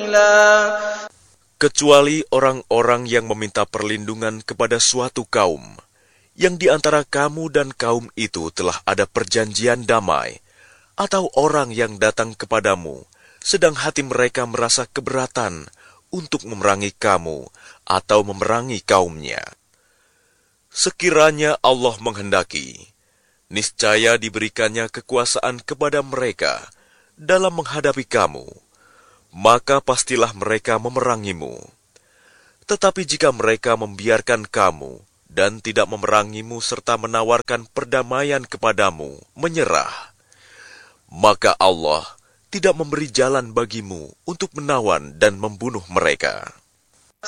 سبيلا. Kecuali orang-orang yang meminta perlindungan kepada suatu kaum, yang di antara kamu dan kaum itu telah ada perjanjian damai, atau orang yang datang kepadamu, sedang hati mereka merasa keberatan untuk memerangi kamu atau memerangi kaumnya. Sekiranya Allah menghendaki, niscaya diberikannya kekuasaan kepada mereka dalam menghadapi kamu, maka pastilah mereka memerangimu. Tetapi jika mereka membiarkan kamu dan tidak memerangimu serta menawarkan perdamaian kepadamu, menyerah, maka Allah tidak memberi jalan bagimu untuk menawan dan membunuh mereka.